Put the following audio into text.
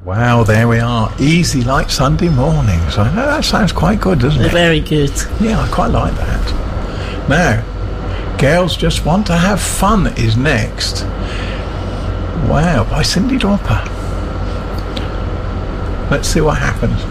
Wow, there we are. Easy like Sunday mornings. I know that sounds quite good, doesn't it? Very good. Yeah, I quite like that. Now, Girls Just Want to Have Fun is next. Wow, by Cyndi Lauper. Let's see what happens.